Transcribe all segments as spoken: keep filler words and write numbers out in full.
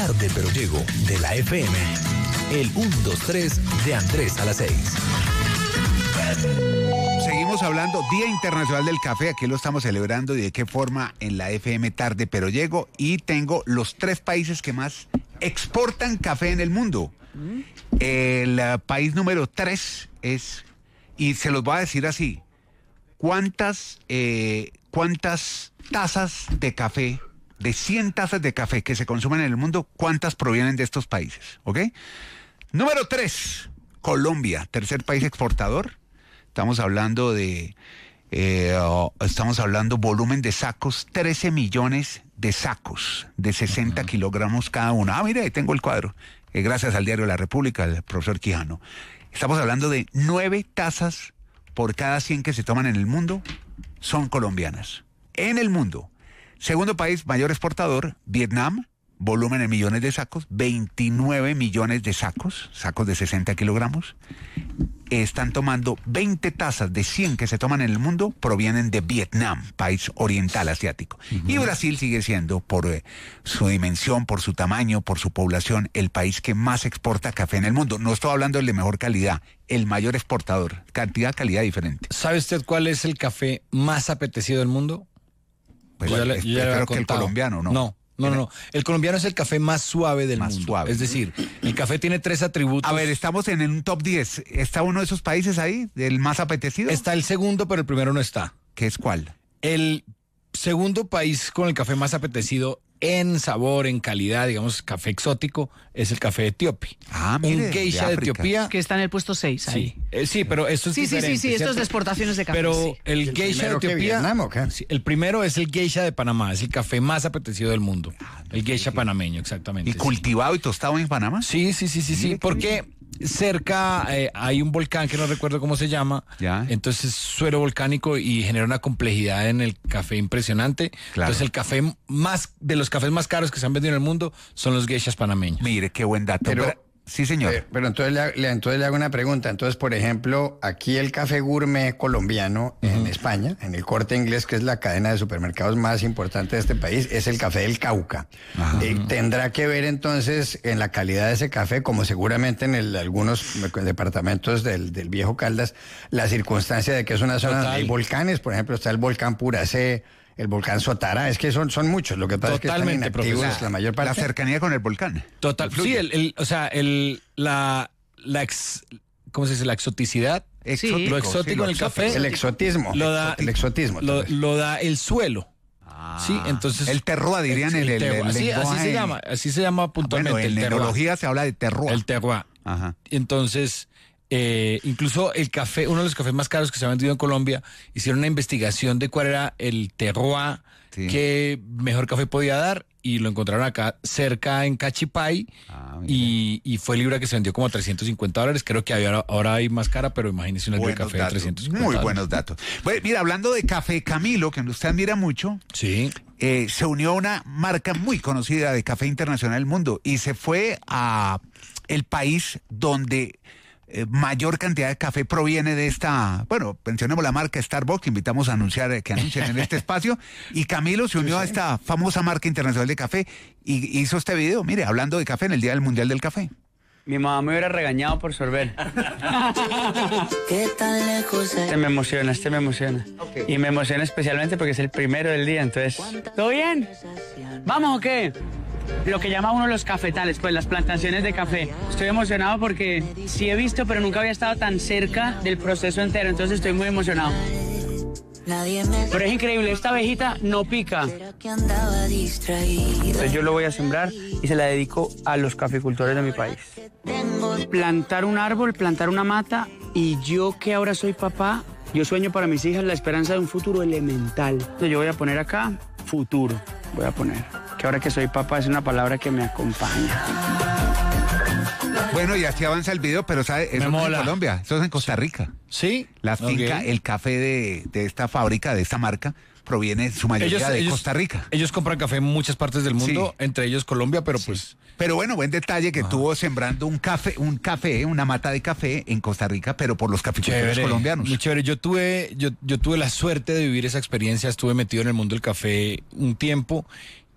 Tarde pero llego de la F M. El uno dos tres de Andrés a las seis. Seguimos hablando Día Internacional del Café, aquí lo estamos celebrando y de qué forma en la F M Tarde pero llego, y tengo los tres países que más exportan café en el mundo. El uh, país número tres es, y se los voy a decir así, ¿cuántas, eh, cuántas tazas de café, de cien tazas de café que se consumen en el mundo, cuántas provienen de estos países? ¿Ok? Número tres, Colombia, tercer país exportador. Estamos hablando de, eh, oh, estamos hablando volumen de sacos, trece millones de sacos de sesenta uh-huh. kilogramos cada uno. Ah, mire, ahí tengo el cuadro. Eh, gracias al diario La República, el profesor Quijano. Estamos hablando de nueve tazas por cada cien que se toman en el mundo, son colombianas. En el mundo. Segundo país mayor exportador, Vietnam. Volumen en millones de sacos, veintinueve millones de sacos, sacos de sesenta kilogramos. Están tomando veinte tazas de cien que se toman en el mundo, provienen de Vietnam, país oriental asiático. Uh-huh. Y Brasil sigue siendo, por eh, su dimensión, por su tamaño, por su población, el país que más exporta café en el mundo. No estoy hablando del de mejor calidad, el mayor exportador. Cantidad, calidad diferente. ¿Sabe usted cuál es el café más apetecido del mundo? Pues yo ya le, yo ya creo que el colombiano, ¿no? No. No, no, no. El colombiano es el café más suave del más mundo. Suave. Es decir, el café tiene tres atributos. A ver, estamos en un top diez. ¿Está uno de esos países ahí, del más apetecido? Está el segundo, pero el primero no está. ¿Qué es cuál? El segundo país con el café más apetecido en sabor, en calidad, digamos, café exótico, es el café etíope. Ah, mire, un geisha de, de Etiopía. Que está en el puesto seis ahí. Sí, eh, sí, pero esto es sí, diferente. Sí, sí, sí, ¿cierto? esto es de exportaciones de café. Pero sí. el, el geisha de Etiopía... Vietnam, ¿o qué? Sí, el primero es el geisha de Panamá, es el café más apetecido del mundo. Ah, no, el geisha sí, panameño, exactamente. ¿Y sí. cultivado y tostado en Panamá? Sí, sí, sí, sí, sí, porque cerca eh, hay un volcán que no recuerdo cómo se llama, ya. Entonces es suelo volcánico y genera una complejidad en el café impresionante. Claro. Entonces el café más, de los cafés más caros que se han vendido en el mundo son los geishas panameños. Mire, qué buen dato. Pero, pero, sí, señor. Eh, pero entonces le, le, entonces le hago una pregunta. Entonces, por ejemplo, aquí el café gourmet colombiano uh-huh. en España, en el Corte Inglés, que es la cadena de supermercados más importante de este país, es el café del Cauca. Uh-huh. Eh, tendrá que ver entonces en la calidad de ese café, como seguramente en el, algunos departamentos del, del Viejo Caldas, la circunstancia de que es una zona Total. donde hay volcanes. Por ejemplo, está el volcán Puracé, el volcán Sotara, es que son, son muchos, lo que pasa Totalmente, es que están inactivos la mayor parte. La cercanía con el volcán. Total, sí, el, el, o sea, el, la, la ex, ¿cómo se dice? La exoticidad. Exótico, lo exótico sí, lo en el exótico. café. El exotismo. Lo da, el exotismo. Lo, lo da el suelo. Ah, sí, entonces. El terroir, dirían el, el, el, el, así, así se llama, así se llama puntualmente. Bueno, en el enología se habla de terroir. El terroir. Ajá. Entonces, eh, incluso el café, uno de los cafés más caros que se ha vendido en Colombia, hicieron una investigación de cuál era el terroir sí. que mejor café podía dar y lo encontraron acá cerca en Cachipay ah, y, y fue libra que se vendió como trescientos cincuenta dólares. Creo que había, ahora hay más cara, pero imagínese una libra de café datos, de trescientos cincuenta muy dólares. buenos datos. Bueno, mira, hablando de Café Camilo, que usted admira mucho, sí. eh, se unió a una marca muy conocida de café internacional del mundo y se fue a el país donde Eh, mayor cantidad de café proviene de esta, bueno, mencionemos la marca Starbucks, que invitamos a anunciar, eh, que anuncien en este espacio, y Camilo se unió sí, sí. a esta famosa marca internacional de café y hizo este video, mire, hablando de café en el Día del Mundial del Café. Mi mamá me hubiera regañado por sorber. ¿Qué tan lejos es? Este me emociona, este me emociona. Okay. Y me emociona especialmente porque es el primero del día, entonces... ¿Todo bien? ¿Vamos o qué? Lo que llama uno los cafetales, pues las plantaciones de café. Estoy emocionado porque sí he visto, pero nunca había estado tan cerca del proceso entero, entonces estoy muy emocionado. Pero es increíble, esta abejita no pica. Entonces yo lo voy a sembrar y se la dedico a los caficultores de mi país. Plantar un árbol, plantar una mata, y yo que ahora soy papá, yo sueño para mis hijas la esperanza de un futuro elemental. Entonces yo voy a poner acá, futuro, voy a poner. Que ahora que soy papá es una palabra que me acompaña. Bueno, y así avanza el video, pero ¿sabe? Eso no es en Colombia, eso es en Costa Rica. ¿Sí? La finca, okay. el café de, de esta fábrica, de esta marca, proviene su mayoría ellos, de ellos, Costa Rica. Ellos compran café en muchas partes del mundo, sí. entre ellos Colombia, pero sí. pues... Pero bueno, buen detalle que estuvo sembrando un café, un café, una mata de café en Costa Rica, pero por los caficultores colombianos. Muy chévere. Yo tuve, yo, yo tuve la suerte de vivir esa experiencia, estuve metido en el mundo del café un tiempo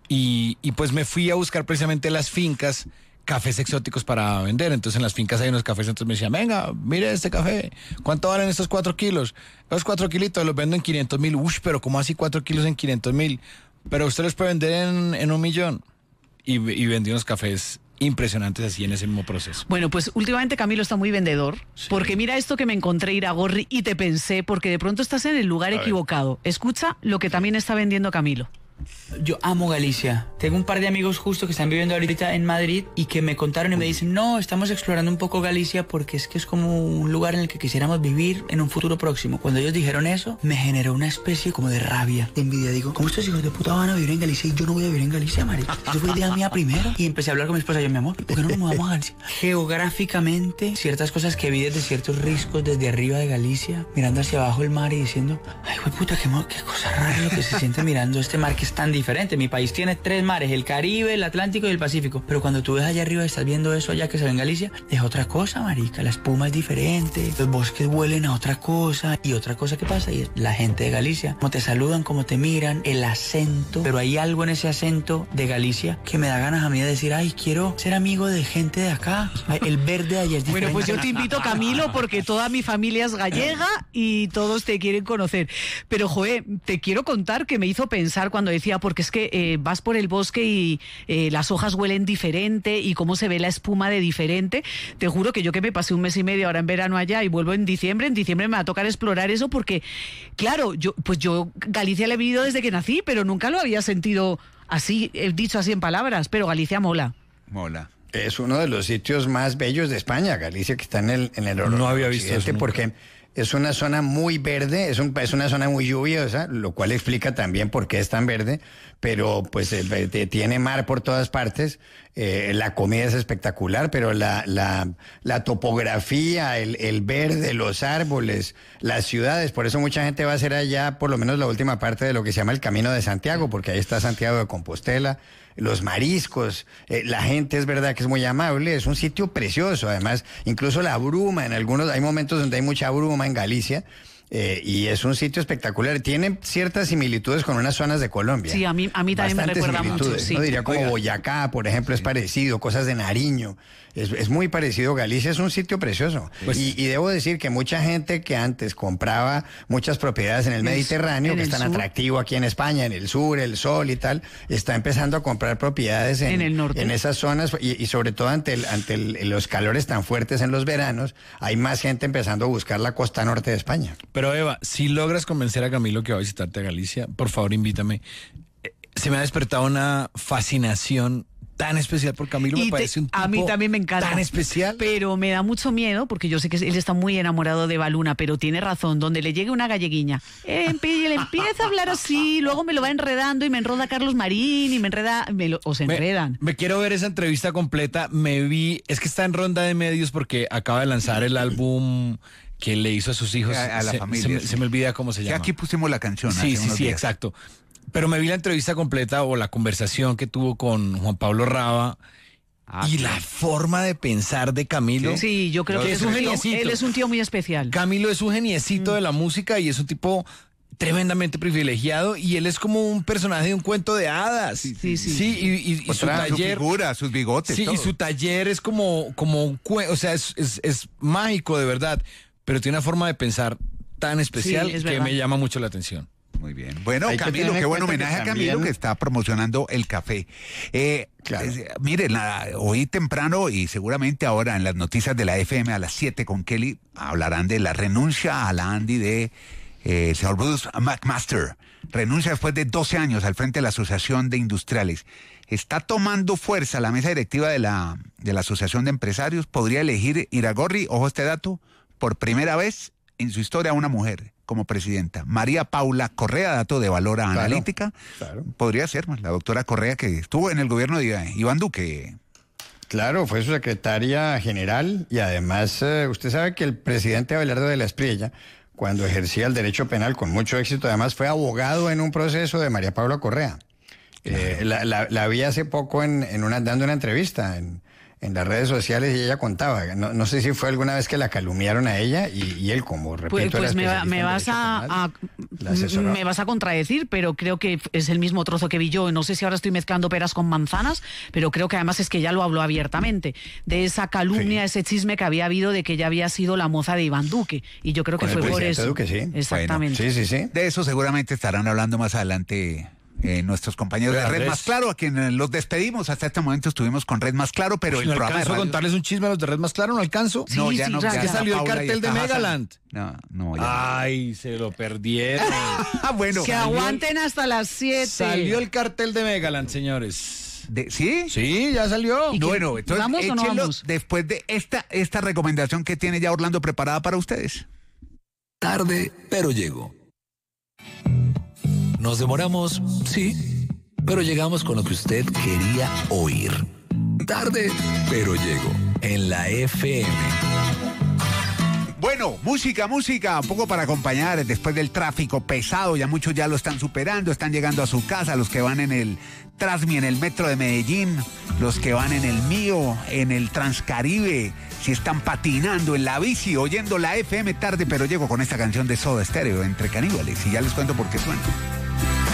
Y, y pues me fui a buscar precisamente las fincas, cafés exóticos para vender. Entonces en las fincas hay unos cafés, entonces me decían, venga, mire este café, ¿cuánto valen estos cuatro kilos? Los cuatro kilitos los vendo en quinientos mil. Uy, pero ¿cómo así cuatro kilos en quinientos mil? Pero usted los puede vender en, en un millón. Y, y vendí unos cafés impresionantes así en ese mismo proceso. Bueno, pues últimamente Camilo está muy vendedor, sí. Porque mira esto que me encontré, Iragorri, y te pensé, porque de pronto estás en el lugar a equivocado. Ver. Escucha lo que también está vendiendo Camilo. Yo amo Galicia. Tengo un par de amigos justo que están viviendo ahorita en Madrid y que me contaron y me dicen, no, estamos explorando un poco Galicia porque es que es como un lugar en el que quisiéramos vivir en un futuro próximo. Cuando ellos dijeron eso, me generó una especie como de rabia, de envidia. Digo, ¿cómo estos hijos de puta van a vivir en Galicia y yo no voy a vivir en Galicia, marica? Eso fue idea mía primero. Y empecé a hablar con mi esposa, yo, mi amor, ¿por qué no nos mudamos a Galicia? Geográficamente, ciertas cosas que vi desde ciertos riscos desde arriba de Galicia, mirando hacia abajo el mar y diciendo, ay, güey, puta, qué, qué cosa rara lo que se siente mirando este mar que es tan diferente. Mi país tiene tres mares, el Caribe, el Atlántico y el Pacífico. Pero cuando tú ves allá arriba y estás viendo eso allá que se ve en Galicia, es otra cosa, marica. La espuma es diferente, los bosques huelen a otra cosa. Y otra cosa que pasa y es la gente de Galicia. Como te saludan, como te miran, el acento. Pero hay algo en ese acento de Galicia que me da ganas a mí de decir, ay, quiero ser amigo de gente de acá. El verde de allá es diferente. Bueno, pues yo te invito, Camilo, porque toda mi familia es gallega y todos te quieren conocer. Pero, joder, te quiero contar que me hizo pensar cuando decía, porque es que eh, vas por el bosque y eh, las hojas huelen diferente y cómo se ve la espuma de diferente. Te juro que yo que me pasé un mes y medio ahora en verano allá y vuelvo en diciembre, en diciembre me va a tocar explorar eso porque, claro, yo pues yo Galicia la he vivido desde que nací, pero nunca lo había sentido así, he dicho así en palabras, pero Galicia mola. Mola. Es uno de los sitios más bellos de España, Galicia, que está en el, en el no había visto eso porque es una zona muy verde, es, un, es una zona muy lluviosa, lo cual explica también por qué es tan verde, pero pues eh, tiene mar por todas partes, eh, la comida es espectacular, pero la, la, la topografía, el, el verde, los árboles, las ciudades, por eso mucha gente va a hacer allá por lo menos la última parte de lo que se llama el Camino de Santiago, porque ahí está Santiago de Compostela, los mariscos, eh, la gente es verdad que es muy amable, es un sitio precioso, además, incluso la bruma, en algunos, hay momentos donde hay mucha bruma en Galicia, eh, y es un sitio espectacular, tiene ciertas similitudes con unas zonas de Colombia. Sí, a mí, a mí también me recuerda mucho, sí. ¿no? Diría como Oiga. Boyacá, por ejemplo, es parecido, cosas de Nariño, es, es muy parecido, Galicia es un sitio precioso, pues, y, y debo decir que mucha gente que antes compraba muchas propiedades en el Mediterráneo, en que es tan sur. atractivo aquí en España, en el sur, el sol y tal, está empezando a comprar propiedades en, en el norte, en esas zonas, y, y sobre todo ante, el, ante el, los calores tan fuertes en los veranos, hay más gente empezando a buscar la costa norte de España. Pero Eva, si logras convencer a Camilo que va a visitarte a Galicia, por favor invítame. Se me ha despertado una fascinación tan especial por Camilo, y me parece te, un tipo a mí también me encanta, tan especial. Pero me da mucho miedo, porque yo sé que él está muy enamorado de Baluna, pero tiene razón, donde le llegue una galleguiña, eh, le empieza a hablar así, luego me lo va enredando y me enroda Carlos Marín y me enreda, me lo, o se enredan. Me, me quiero ver esa entrevista completa, me vi, es que está en ronda de medios porque acaba de lanzar el álbum que le hizo a sus hijos, a, a la se, familia. Se, sí. se me olvida cómo se llama. Que aquí pusimos la canción. Sí, sí, sí, días. Exacto. Pero me vi la entrevista completa o la conversación que tuvo con Juan Pablo Raba. Ah, y sí. La forma de pensar de Camilo. Sí, yo creo que, que es, un geniecito. Él es un tío muy especial. Camilo es un geniecito mm. de la música y es un tipo tremendamente privilegiado y él es como un personaje de un cuento de hadas. Sí, sí. sí. sí y, y, y su taller, su figura, sus bigotes. Sí, todo. Y su taller es como, como un cuento, o sea, es, es, es mágico de verdad, pero tiene una forma de pensar tan especial sí, que verdad. me llama mucho la atención. Muy bien. Bueno, Hay Camilo, qué buen homenaje a Camilo también... que está promocionando el café. Eh, claro. eh, mire, la, hoy temprano y seguramente ahora en las noticias de la F M a las siete con Kelly hablarán de la renuncia a la Andy de eh, el señor Bruce McMaster. Renuncia después de doce años al frente de la Asociación de Industriales. Está tomando fuerza la mesa directiva de la, de la Asociación de Empresarios. Podría elegir Iragorri, ojo este dato, por primera vez en su historia a una mujer como presidenta. María Paula Correa, dato de Valora claro, Analítica. Claro. Podría ser, la doctora Correa, que estuvo en el gobierno de Iván Duque. Claro, fue su secretaria general y además eh, usted sabe que el presidente Abelardo de la Espriella, cuando ejercía el derecho penal con mucho éxito, además fue abogado en un proceso de María Paula Correa. Claro. Eh, la, la, la vi hace poco en, en una, dando una entrevista en, en las redes sociales y ella contaba, no, no sé si fue alguna vez que la calumniaron a ella y, y él, como repito, Pues, pues era me, va- me especialista en vas derecho a, penal, a- la asesoraba. me vas a contradecir, pero creo que es el mismo trozo que vi yo. No sé si ahora estoy mezclando peras con manzanas, pero creo que además es que ya lo habló abiertamente de esa calumnia, Sí. ese chisme que había habido de que ella había sido la moza de Iván Duque. Y yo creo que Con el fue por presidente eso. Duque, sí. Exactamente. Sí, sí, sí. De eso seguramente estarán hablando más adelante eh, nuestros compañeros de Pero, Red Andrés. Más Claro, a quienes los despedimos. Hasta este momento estuvimos con Red Más Claro, pero el ¿No programa de alcanzo a radio- contarles un chisme a los de Red Más Claro? ¿No alcanzo? No, Sí, ya sí, no. ya, ya ya. está Salió el Paula y cartel de está Hassan. Megaland. No, no, ya. Ay, se lo perdieron. Ah, bueno. Que aguanten hasta las siete. Salió el cartel de Megaland, señores. De- ¿Sí? Sí, ya salió. ¿Y qué? Bueno, entonces ¿Vamos o no échenlo vamos? después de esta, esta recomendación que tiene ya Orlando preparada para ustedes. Tarde, pero llego. Nos demoramos, sí, pero llegamos con lo que usted quería oír. Tarde, pero llego en la F M. Bueno, música, música, un poco para acompañar después del tráfico pesado, ya muchos ya lo están superando, están llegando a su casa, los que van en el Transmi, en el metro de Medellín, los que van en el Mío, en el Transcaribe, si están patinando en la bici, oyendo la F M Tarde, pero llego con esta canción de Soda Stereo, Entre Caníbales, y ya les cuento por qué suena.